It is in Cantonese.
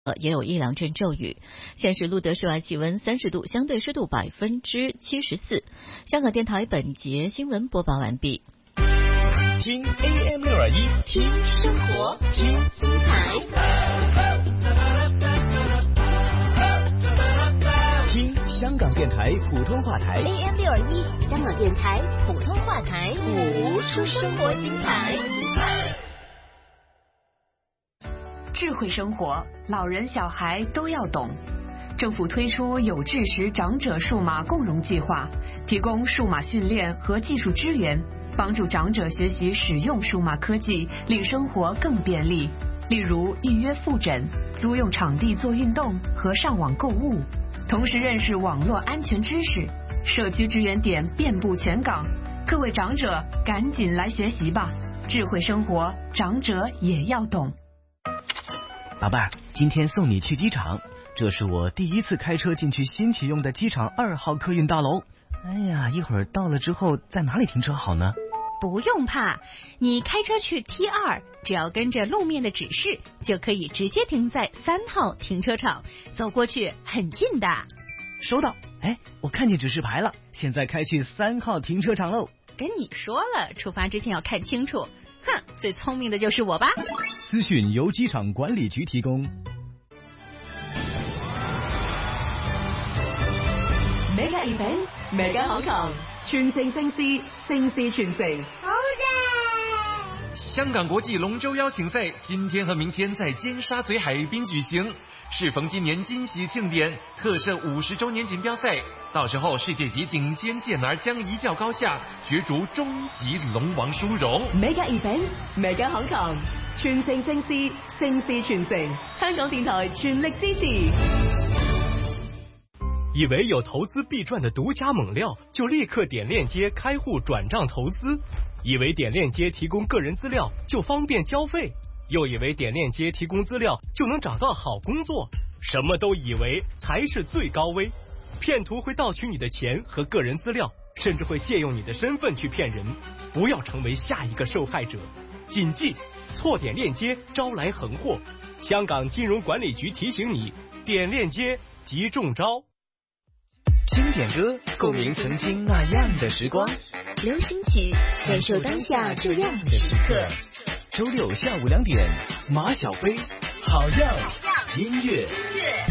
也有一两阵骤雨。现时路德室外气温30度，相对湿度74%。香港电台本节新闻播报完毕。 听 AM621， 听生活，听精彩， 听香港电台普通话台 AM621，香港电台普通话台，谱出生活精彩。 智慧生活，老人小孩都要懂。政府推出有志识长者数码共融计划，提供数码训练和技术支援，帮助长者学习使用数码科技，令生活更便利。例如预约复诊、租用场地做运动和上网购物，同时认识网络安全知识。社区支援点遍布全港，各位长者赶紧来学习吧！智慧生活，长者也要懂。 宝贝儿，今天送你去机场，这是我第一次开车进去新启用的机场2号客运大楼。哎呀，一会儿到了之后在哪里停车好呢？ 不用怕，你开车去 T2， 只要跟着路面的指示，就可以直接停在3号停车场，走过去很近的。 收到。哎，我看见指示牌了，现在开去3号停车场喽。 跟你说了，出发之前要看清楚。哼，最聪明的就是我吧。 资讯由机场管理局提供。 Mega Events Mega Hong Kong， 全城盛事，盛事全城。 好嘅！ 香港国际龙舟邀请赛今天和明天在尖沙咀海滨举行，适逢今年金禧庆典，特设50周年锦标赛，到时候世界级顶尖健儿将一较高下，角逐终极龙王殊荣。 Mega Events Mega Hong Kong， 全城盛事，盛事全城。香港電台全力支持。 以为有投资必赚的独家猛料，就立刻点链接开户转账投资；以为点链接提供个人资料就方便交费，又以为点链接提供资料就能找到好工作，什么都以为才是最高危。骗徒会盗取你的钱和个人资料，甚至会借用你的身份去骗人，不要成为下一个受害者。谨记，错点链接招来横祸。香港金融管理局提醒你，点链接即中招。 经典歌，共鸣曾经那样的时光； 流行曲，感受当下这样的时刻。 周六下午2点，马小飞，好样音乐。